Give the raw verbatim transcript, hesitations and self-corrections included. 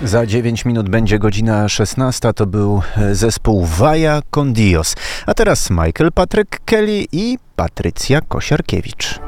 Za dziewięć minut będzie godzina szesnasta. To był zespół Vaya con Dios. A teraz Michael Patrick Kelly i Patrycja Kosiarkiewicz.